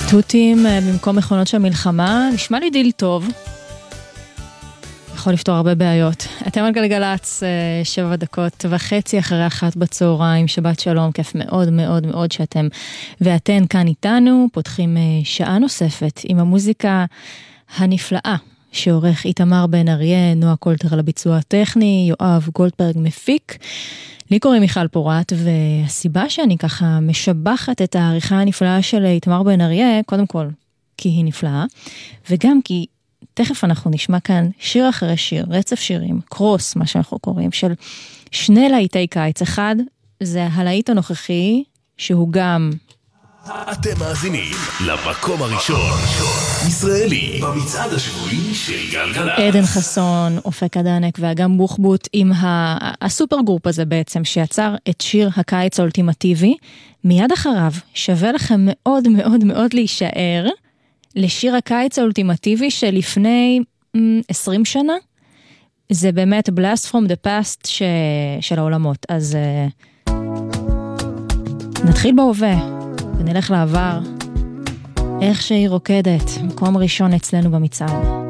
תותים במקום מכונות של מלחמה, נשמע לי דיל טוב. יכול לפתור הרבה בעיות. אתם על גלגלץ, 7:30 אחרי 1 בצהריים, שבת שלום, כיף מאוד מאוד מאוד שאתם ואתן כאן איתנו, פותחים שעה נוספת עם המוזיקה הנפלאה, שעורך איתמר בן אריה, נועה קולטר לביצוע הטכני, יואב גולדברג מפיק. לי קוראים מיכל פורט, והסיבה שאני ככה משבחת את העריכה הנפלאה של איתמר בן אריה, קודם כל, כי היא נפלאה, וגם כי תכף אנחנו נשמע כאן שיר אחרי שיר, רצף שירים, קרוס, מה שאנחנו קוראים, של שני להיטי קיץ. אחד, זה הלהיט הנוכחי, שהוא גם... אתם מאזינים למקום הראשון, ישראלי, במצעד השבועי של גלגלצ. עדן חסון, אופק אדנק ואגם בוחבוט עם הסופר גרופ הזה בעצם, שיצר את שיר הקיץ האולטימטיבי. מיד אחריו שווה לכם מאוד מאוד מאוד להישאר לשיר הקיץ האולטימטיבי שלפני 20 שנה. זה באמת blast from the past של העולמות. אז נתחיל בהווה ונלך לעבר. איך שהיא רוקדת, מקום ראשון אצלנו במצעד.